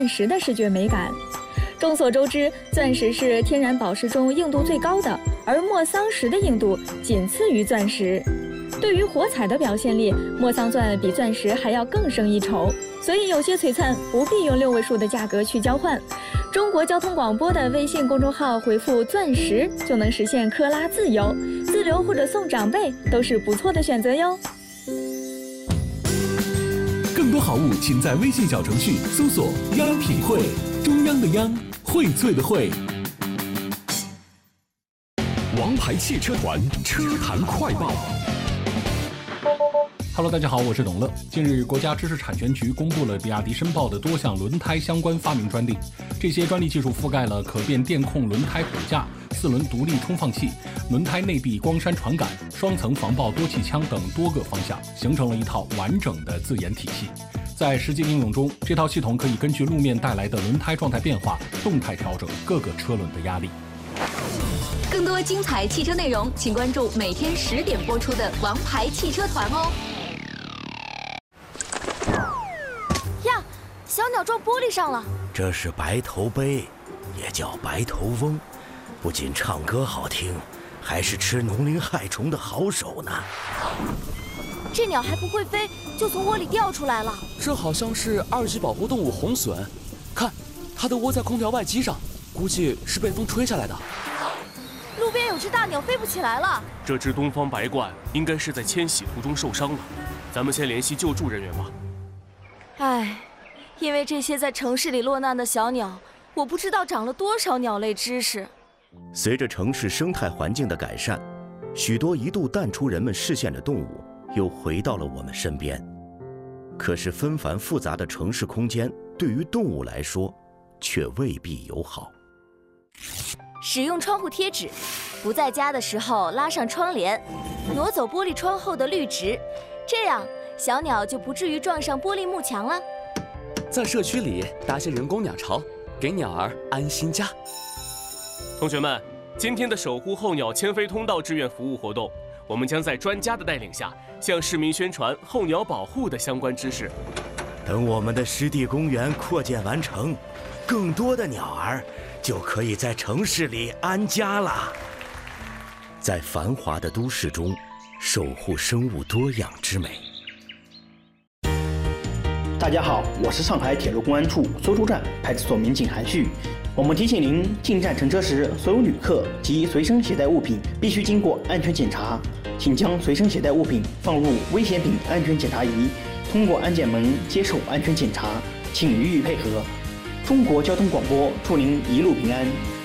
石的视觉美感。众所周知，钻石是天然宝石中硬度最高的，而莫桑石的硬度仅次于钻石。对于火彩的表现力，莫桑钻比钻石还要更胜一筹，所以有些璀璨不必用6位数的价格去交换。中国交通广播的微信公众号回复钻石就能实现克拉自由，自留或者送长辈都是不错的选择哟。 更多好物请在微信小程序搜索央品汇，中央的央，荟萃的荟。 王牌汽车团车坛快报。 Hello， 大家好，我是董乐。近日，国家知识产权局公布了比亚迪申报的多项轮胎相关发明专利。这些专利技术覆盖了可变电控轮胎骨架、4轮独立充放器、轮胎内壁光栅传感、双层防爆多气腔等多个方向，形成了一套完整的自研体系。在实际应用中，这套系统可以根据路面带来的轮胎状态变化，动态调整各个车轮的压力。 更多精彩汽车内容，请关注每天10点播出的《王牌汽车团》哦。 呀，小鸟撞玻璃上了。 这是白头鹎，也叫白头翁，不仅唱歌好听，还是吃农林害虫的好手呢。 这鸟还不会飞，就从窝里掉出来了。 这好像是2级保护动物红隼，看，它都窝在空调外机上，估计是被风吹下来的。 路边有只大鸟飞不起来了。 这只东方白鹳应该是在迁徙途中受伤了，咱们先联系救助人员吧。 唉，因为这些在城市里落难的小鸟，我不知道长了多少鸟类知识。 随着城市生态环境的改善，许多一度淡出人们视线的动物又回到了我们身边。可是纷繁复杂的城市空间对于动物来说却未必友好。 使用窗户贴纸，不在家的时候拉上窗帘，挪走玻璃窗后的绿植，这样小鸟就不至于撞上玻璃幕墙了。 在社区里搭些人工鸟巢，给鸟儿安心家。 同学们，今天的守护候鸟迁飞通道志愿服务活动，我们将在专家的带领下，向市民宣传候鸟保护的相关知识。 等我们的湿地公园扩建完成，更多的鸟儿就可以在城市里安家了。在繁华的都市中，守护生物多样之美。 大家好，我是上海铁路公安处搜救站派出所民警韩旭。我们提醒您，进站乘车时，所有旅客及随身携带物品必须经过安全检查，请将随身携带物品放入危险品安全检查仪，通过安检门接受安全检查，请予以配合。中国交通广播祝您一路平安。